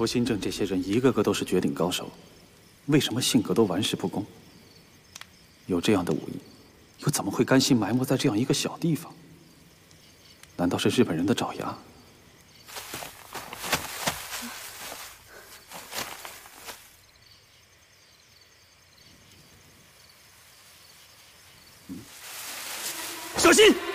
福新镇这些人一个个都是绝顶高手，为什么性格都玩世不恭？有这样的武艺，又怎么会甘心埋没在这样一个小地方？难道是日本人的爪牙？小心！